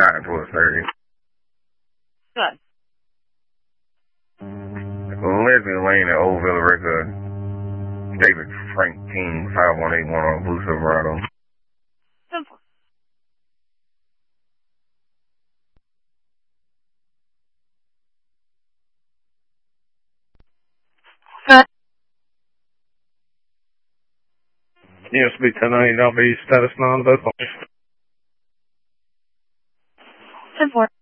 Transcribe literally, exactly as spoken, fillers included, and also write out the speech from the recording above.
nine twelve thirty. Good. Leslie Lane at Old Villa Record. David Frank King, five one eight one on Blue Silverado. Simple. Good. U S B ten ninety W status non-vocal. ten four.